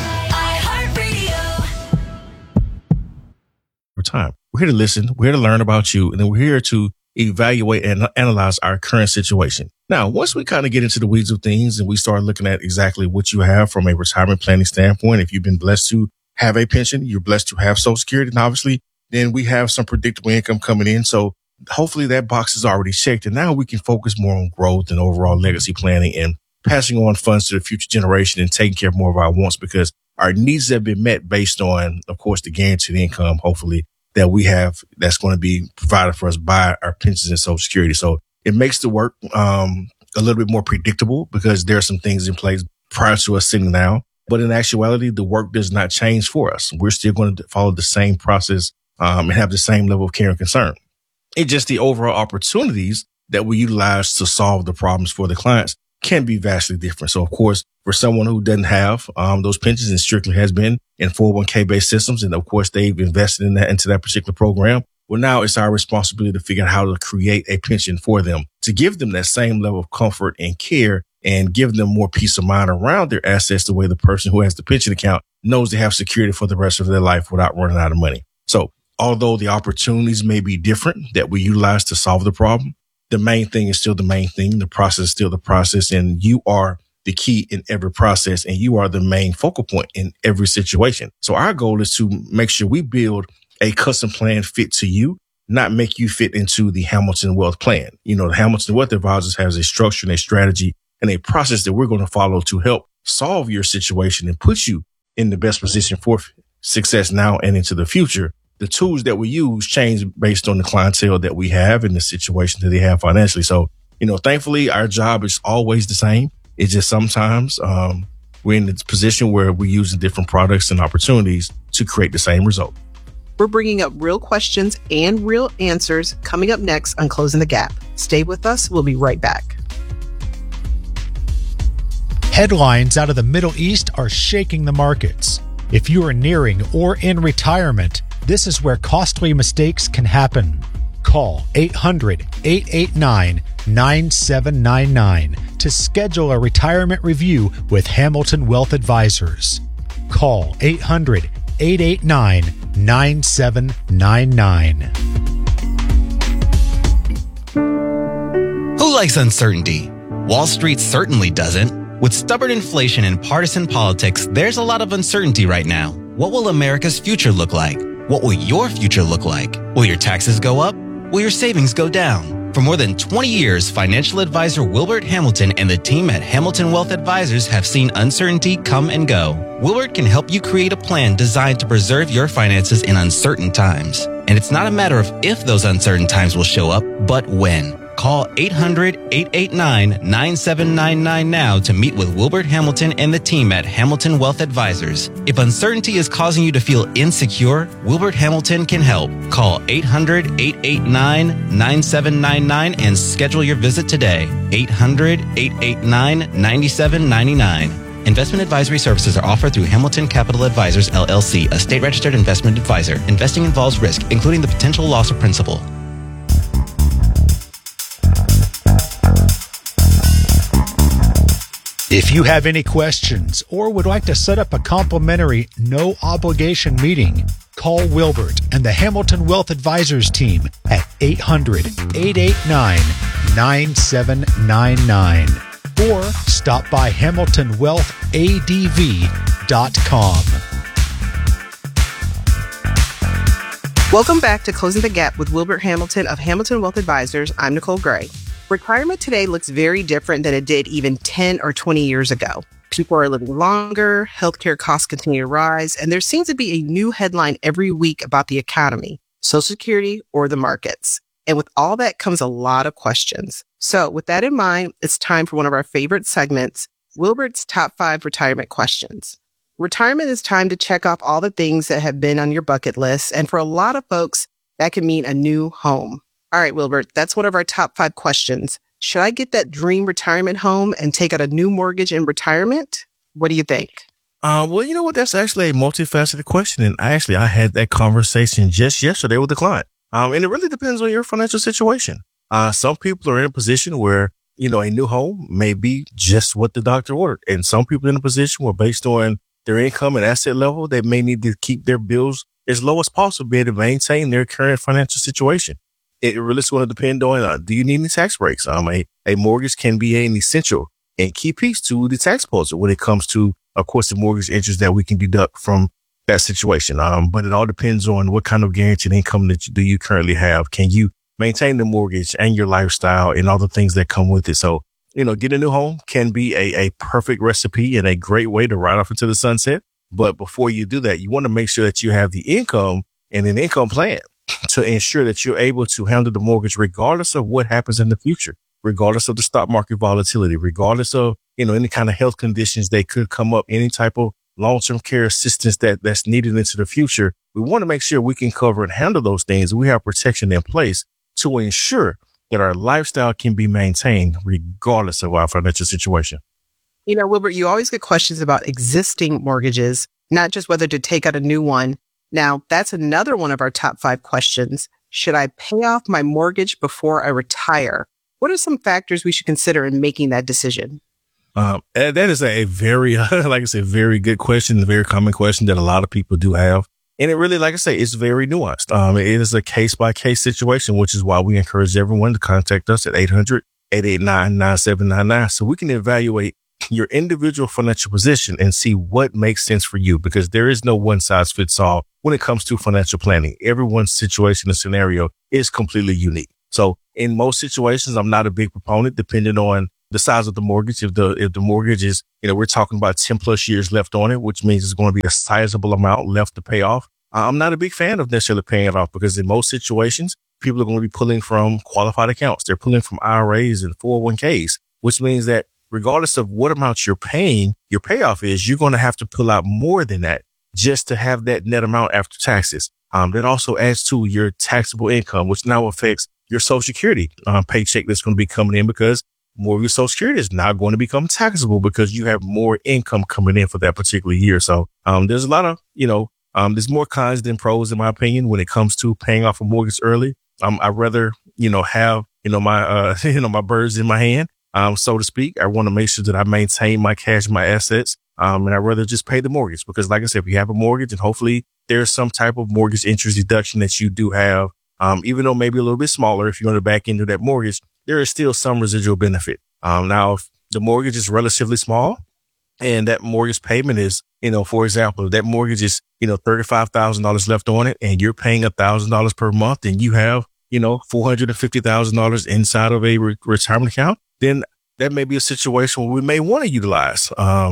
Time. We're here to listen. We're here to learn about you. And then we're here to evaluate and analyze our current situation. Now, once we kind of get into the weeds of things and we start looking at exactly what you have from a retirement planning standpoint, if you've been blessed to have a pension, you're blessed to have Social Security, and obviously then we have some predictable income coming in. So hopefully that box is already checked. And now we can focus more on growth and overall legacy planning and passing on funds to the future generation and taking care of more of our wants, because our needs have been met based on, of course, the guaranteed income, hopefully, that we have that's going to be provided for us by our pensions and Social Security. So it makes the work a little bit more predictable because there are some things in place prior to us sitting down. But in actuality, the work does not change for us. We're still going to follow the same process and have the same level of care and concern. It's just the overall opportunities that we utilize to solve the problems for the clients can be vastly different. So, of course, for someone who doesn't have those pensions and strictly has been in 401k based systems, and of course they've invested in that into that particular program, well, now it's our responsibility to figure out how to create a pension for them to give them that same level of comfort and care and give them more peace of mind around their assets, the way the person who has the pension account knows they have security for the rest of their life without running out of money. So although the opportunities may be different that we utilize to solve the problem, the main thing is still the main thing. The process is still the process, and you are the key in every process, and you are the main focal point in every situation. So our goal is to make sure we build a custom plan fit to you, not make you fit into the Hamilton Wealth plan. You know, the Hamilton Wealth Advisors has a structure and a strategy and a process that we're going to follow to help solve your situation and put you in the best position for success now and into the future. The tools that we use change based on the clientele that we have and the situation that they have financially. So, you know, thankfully, our job is always the same. It's just sometimes we're in this position where we're using different products and opportunities to create the same result. We're bringing up real questions and real answers coming up next on Closing the Gap. Stay with us. We'll be right back. Headlines out of the Middle East are shaking the markets. If you are nearing or in retirement, this is where costly mistakes can happen. Call 800-889-9799 to schedule a retirement review with Hamilton Wealth Advisors. Call 800-889-9799. Who likes uncertainty? Wall Street certainly doesn't. With stubborn inflation and partisan politics, there's a lot of uncertainty right now. What will America's future look like? What will your future look like? Will your taxes go up? Will your savings go down? For more than 20 years, financial advisor Wilbert Hamilton and the team at Hamilton Wealth Advisors have seen uncertainty come and go. Wilbert can help you create a plan designed to preserve your finances in uncertain times. And it's not a matter of if those uncertain times will show up, but when. Call 800-889-9799 now to meet with Wilbert Hamilton and the team at Hamilton Wealth Advisors. If uncertainty is causing you to feel insecure, Wilbert Hamilton can help. Call 800-889-9799 and schedule your visit today. 800-889-9799. Investment advisory services are offered through Hamilton Capital Advisors, LLC, a state-registered investment advisor. Investing involves risk, including the potential loss of principal. If you have any questions or would like to set up a complimentary, no-obligation meeting, call Wilbert and the Hamilton Wealth Advisors team at 800-889-9799 or stop by HamiltonWealthADV.com. Welcome back to Closing the Gap with Wilbert Hamilton of Hamilton Wealth Advisors. I'm Nicole Gray. Retirement today looks very different than it did even 10 or 20 years ago. People are living longer, healthcare costs continue to rise, and there seems to be a new headline every week about the economy, Social Security, or the markets. And with all that comes a lot of questions. So with that in mind, it's time for one of our favorite segments, Wilbert's Top 5 Retirement Questions. Retirement is time to check off all the things that have been on your bucket list, and for a lot of folks, that can mean a new home. All right, Wilbert, that's one of our top 5 questions. Should I get that dream retirement home and take out a new mortgage in retirement? What do you think? Well, you know what? That's actually a multifaceted question. And I had that conversation just yesterday with the client. And it really depends on your financial situation. Some people are in a position where, you know, a new home may be just what the doctor ordered. And some people are in a position where based on their income and asset level, they may need to keep their bills as low as possible to be able to maintain their current financial situation. It really is going to depend on, do you need any tax breaks? A mortgage can be an essential and key piece to the tax proposal when it comes to, of course, the mortgage interest that we can deduct from that situation. But it all depends on what kind of guaranteed income that do you currently have. Can you maintain the mortgage and your lifestyle and all the things that come with it? So, you know, getting a new home can be a perfect recipe and a great way to ride off into the sunset. But before you do that, you want to make sure that you have the income and an income plan to ensure that you're able to handle the mortgage regardless of what happens in the future, regardless of the stock market volatility, regardless of, you know, any kind of health conditions that could come up, any type of long-term care assistance that's needed into the future. We want to make sure we can cover and handle those things. We have protection in place to ensure that our lifestyle can be maintained regardless of our financial situation. You know, Wilbert, you always get questions about existing mortgages, not just whether to take out a new one. Now, that's another one of our top 5 questions. Should I pay off my mortgage before I retire? What are some factors we should consider in making that decision? That is a very, like I said, very good question, a very common question that a lot of people do have. And it really, like I say, it's very nuanced. It is a case by case situation, which is why we encourage everyone to contact us at 800-889-9799 so we can evaluate your individual financial position and see what makes sense for you, because there is no one size fits all when it comes to financial planning. Everyone's situation and scenario is completely unique. So in most situations, I'm not a big proponent, depending on the size of the mortgage. If the mortgage is, we're talking about 10 plus years left on it, which means it's going to be a sizable amount left to pay off. I'm not a big fan of necessarily paying it off, because in most situations, people are going to be pulling from qualified accounts. They're pulling from IRAs and 401ks, which means that regardless of what amount you're paying, your payoff is, you're going to have to pull out more than that just to have that net amount after taxes. That also adds to your taxable income, which now affects your Social Security paycheck that's going to be coming in, because more of your Social Security is now going to become taxable because you have more income coming in for that particular year. So there's a lot of, there's more cons than pros, in my opinion, when it comes to paying off a mortgage early. I'd rather, have, my, my birds in my hand, so to speak. I want to make sure that I maintain my cash, my assets. And I'd rather just pay the mortgage, because like I said, if you have a mortgage, and hopefully there's some type of mortgage interest deduction that you do have, even though maybe a little bit smaller, if you're going to back into that mortgage, there is still some residual benefit. Now, if the mortgage is relatively small and that mortgage payment is, for example, if that mortgage is, $35,000 left on it and you're paying $1,000 per month, and you have, $450,000 inside of a retirement account, then that may be a situation where we may want to utilize,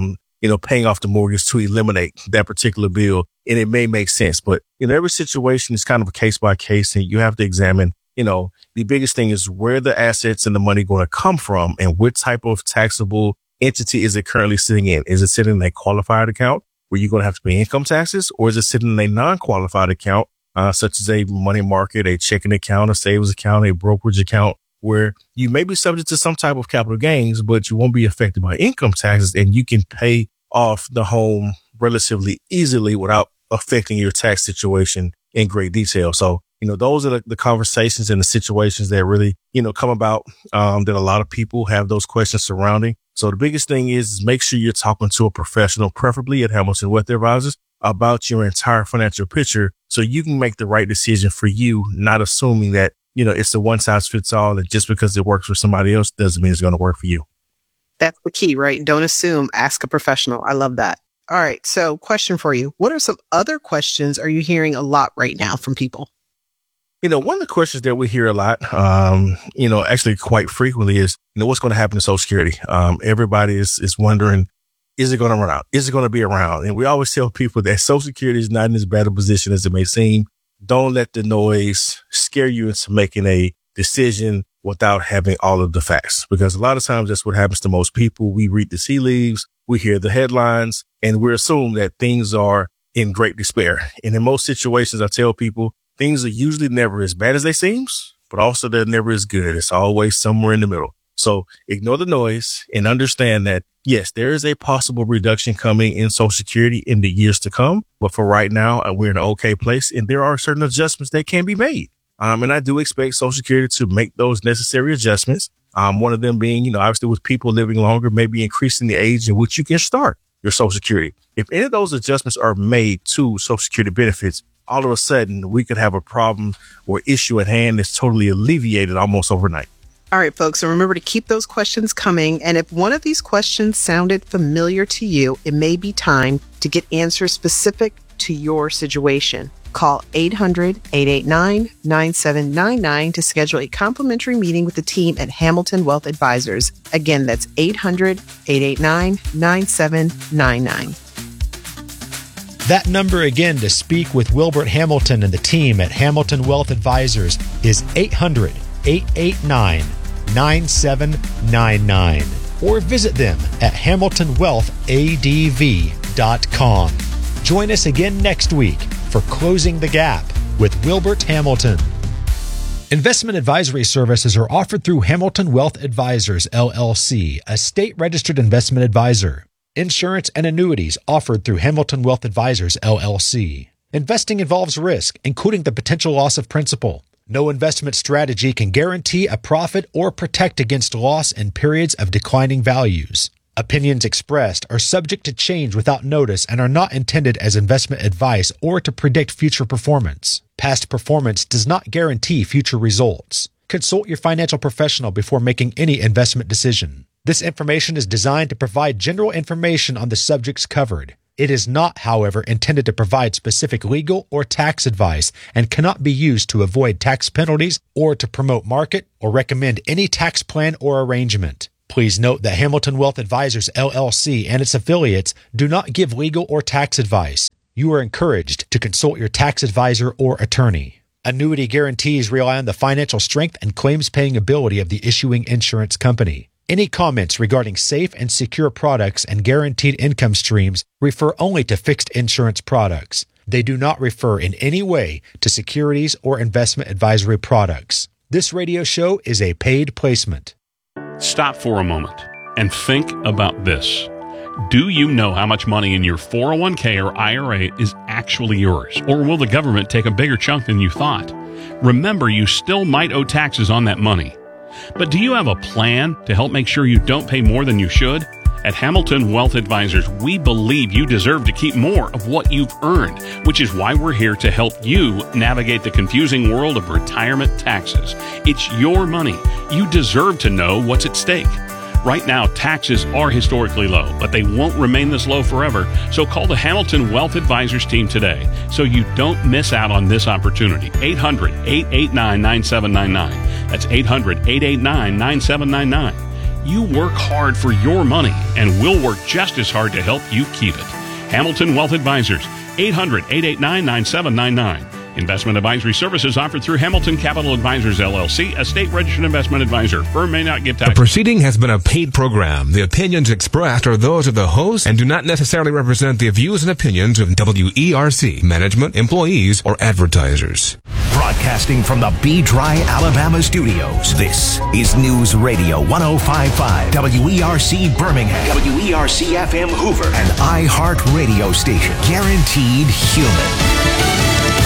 paying off the mortgage to eliminate that particular bill. And it may make sense, but every situation is kind of a case by case, and you have to examine, the biggest thing is where the assets and the money going to come from, and what type of taxable entity is it currently sitting in? Is it sitting in a qualified account where you're going to have to pay income taxes, or is it sitting in a non-qualified account, such as a money market, a checking account, a savings account, a brokerage account, where you may be subject to some type of capital gains, but you won't be affected by income taxes, and you can pay off the home relatively easily without affecting your tax situation in great detail. So, those are the conversations and the situations that really, come about, that a lot of people have those questions surrounding. So the biggest thing is make sure you're talking to a professional, preferably at Hamilton Wealth Advisors, about your entire financial picture, so you can make the right decision for you, not assuming that, it's a one size fits all, and just because it works for somebody else doesn't mean it's going to work for you. That's the key, right? Don't assume, ask a professional. I love that. All right. So question for you. What are some other questions are you hearing a lot right now from people? One of the questions that we hear a lot, actually quite frequently is, what's going to happen to Social Security? Everybody is wondering, is it going to run out? Is it going to be around? And we always tell people that Social Security is not in as bad a position as it may seem. Don't let the noise scare you into making a decision without having all of the facts, because a lot of times that's what happens to most people. We read the tea leaves, we hear the headlines, and we assume that things are in great despair. And in most situations, I tell people things are usually never as bad as they seem, but also they're never as good. It's always somewhere in the middle. So ignore the noise and understand that, yes, there is a possible reduction coming in Social Security in the years to come. But for right now, we're in an okay place, and there are certain adjustments that can be made. And I do expect Social Security to make those necessary adjustments. One of them being, obviously with people living longer, maybe increasing the age in which you can start your Social Security. If any of those adjustments are made to Social Security benefits, all of a sudden we could have a problem or issue at hand that's totally alleviated almost overnight. All right, folks. So remember to keep those questions coming. And if one of these questions sounded familiar to you, it may be time to get answers specific to your situation. Call 800-889-9799 to schedule a complimentary meeting with the team at Hamilton Wealth Advisors. Again, that's 800-889-9799. That number again to speak with Wilbert Hamilton and the team at Hamilton Wealth Advisors is 800-889-9799. Or visit them at hamiltonwealthadv.com. Join us again next week for Closing the Gap with Wilbert Hamilton. Investment advisory services are offered through Hamilton Wealth Advisors, LLC, a state-registered investment advisor. Insurance and annuities offered through Hamilton Wealth Advisors, LLC. Investing involves risk, including the potential loss of principal. No investment strategy can guarantee a profit or protect against loss in periods of declining values. Opinions expressed are subject to change without notice and are not intended as investment advice or to predict future performance. Past performance does not guarantee future results. Consult your financial professional before making any investment decision. This information is designed to provide general information on the subjects covered. It is not, however, intended to provide specific legal or tax advice and cannot be used to avoid tax penalties or to promote market or recommend any tax plan or arrangement. Please note that Hamilton Wealth Advisors, LLC and its affiliates do not give legal or tax advice. You are encouraged to consult your tax advisor or attorney. Annuity guarantees rely on the financial strength and claims-paying ability of the issuing insurance company. Any comments regarding safe and secure products and guaranteed income streams refer only to fixed insurance products. They do not refer in any way to securities or investment advisory products. This radio show is a paid placement. Stop for a moment and think about this. Do you know how much money in your 401k or IRA is actually yours? Or will the government take a bigger chunk than you thought? Remember, you still might owe taxes on that money. But do you have a plan to help make sure you don't pay more than you should? At Hamilton Wealth Advisors, we believe you deserve to keep more of what you've earned, which is why we're here to help you navigate the confusing world of retirement taxes. It's your money. You deserve to know what's at stake. Right now, taxes are historically low, but they won't remain this low forever. So call the Hamilton Wealth Advisors team today so you don't miss out on this opportunity. 800-889-9799. That's 800-889-9799. You work hard for your money, and we'll work just as hard to help you keep it. Hamilton Wealth Advisors, 800-889-9799. Investment advisory services offered through Hamilton Capital Advisors, LLC, a state-registered investment advisor. Firm may not give tax. The proceeding has been a paid program. The opinions expressed are those of the host and do not necessarily represent the views and opinions of WERC, management, employees, or advertisers. Broadcasting from the B-Dry, Alabama studios, this is News Radio 105.5, WERC Birmingham, WERC-FM Hoover, and iHeart Radio Station. Guaranteed human.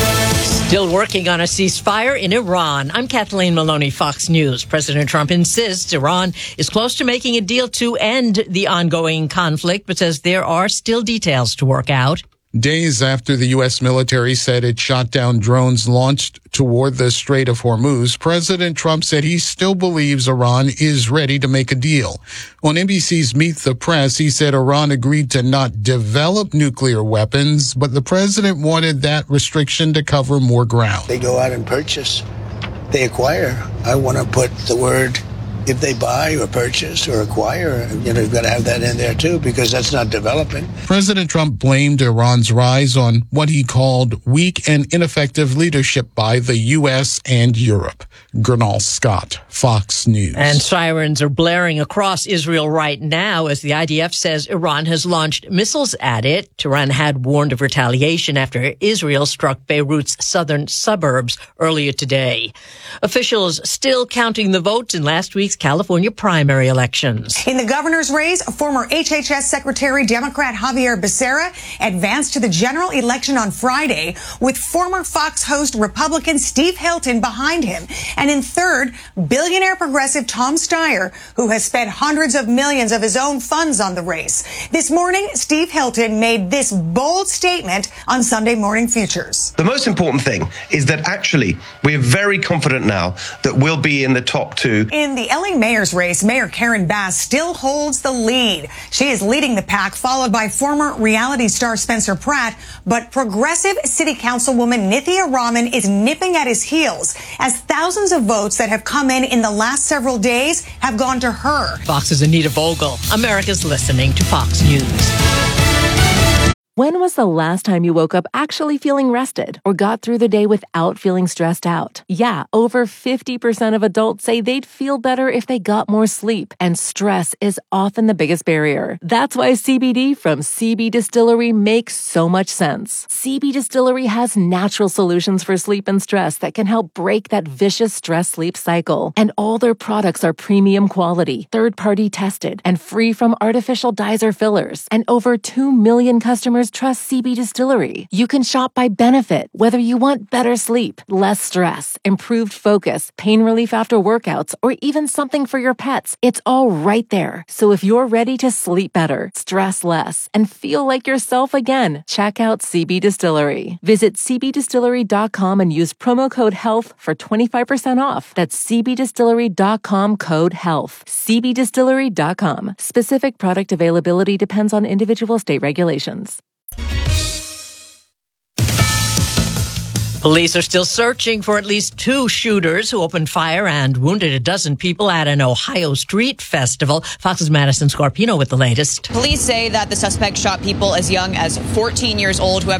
Still working on a ceasefire in Iran. I'm Kathleen Maloney, Fox News. President Trump insists Iran is close to making a deal to end the ongoing conflict, but says there are still details to work out. Days after the U.S. military said it shot down drones launched toward the Strait of Hormuz, President Trump said he still believes Iran is ready to make a deal. On NBC's Meet the Press, he said Iran agreed to not develop nuclear weapons, but the president wanted that restriction to cover more ground. They go out and purchase. They acquire. I want to put the word, if they buy or purchase or acquire, you've got to have that in there too, because that's not development. President Trump blamed Iran's rise on what he called weak and ineffective leadership by the U.S. and Europe. Gernal Scott, Fox News. And sirens are blaring across Israel right now as the IDF says Iran has launched missiles at it. Tehran had warned of retaliation after Israel struck Beirut's southern suburbs earlier today. Officials still counting the votes in last week's California primary elections. In the governor's race, former HHS Secretary Democrat Javier Becerra advanced to the general election on Friday with former Fox host Republican Steve Hilton behind him. And in third, billionaire progressive Tom Steyer, who has spent hundreds of millions of his own funds on the race. This morning, Steve Hilton made this bold statement on Sunday Morning Futures. The most important thing is that actually we're very confident now that we'll be in the top two. In the LA mayor's race, Mayor Karen Bass still holds the lead. She is leading the pack, followed by former reality star Spencer Pratt. But progressive city councilwoman Nithya Raman is nipping at his heels as thousands of votes that have come in the last several days have gone to her. Fox's Anita Vogel. America's listening to Fox News. When was the last time you woke up actually feeling rested or got through the day without feeling stressed out? Yeah, over 50% of adults say they'd feel better if they got more sleep, and stress is often the biggest barrier. That's why CBD from CB Distillery makes so much sense. CB Distillery has natural solutions for sleep and stress that can help break that vicious stress-sleep cycle. And all their products are premium quality, third-party tested, and free from artificial dyes or fillers. And over 2 million customers customers trust CB Distillery. You can shop by benefit, whether you want better sleep, less stress, improved focus, pain relief after workouts, or even something for your pets. It's all right there. So if you're ready to sleep better, stress less, and feel like yourself again, check out CB Distillery. Visit cbdistillery.com and use promo code HEALTH for 25% off. That's cbdistillery.com, code HEALTH. cbdistillery.com. Specific product availability depends on individual state regulations. Police are still searching for at least 2 shooters who opened fire and wounded a dozen people at an Ohio street festival. Fox's Madison Scarpino with the latest. Police say that the suspect shot people as young as 14 years old who have